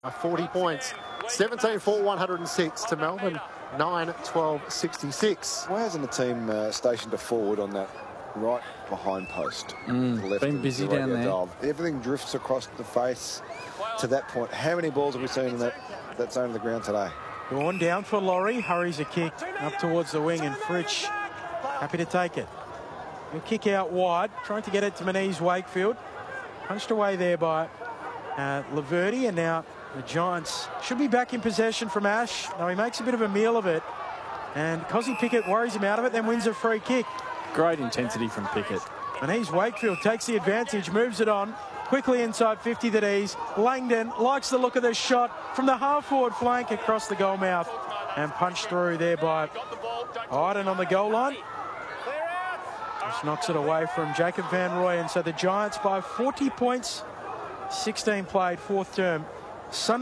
40 points, 17-4, 106 to Melbourne, 9-12-66. Why hasn't the team stationed a forward on that right behind post? Been busy down there. Everything drifts across the face to that point. How many balls have we seen in that zone of the ground today? Drawn down for Laurie, hurries a kick up towards the wing, and Fritsch happy to take it. He'll kick out wide, trying to get it to Manise Wakefield. Punched away there by Laverty, and now the Giants should be back in possession from Ash. Now he makes a bit of a meal of it, and Cozzy Pickett worries him out of it, then wins a free kick. Great intensity from Pickett. Manise Wakefield takes the advantage, moves it on, quickly inside 50 at ease. Langdon likes the look of the shot from the half-forward flank across the goal mouth, and punched through there by Iden on the goal line. Just knocks it away from Jacob Van Roy, and so the Giants by 40 points, 16 played, fourth term. Sunday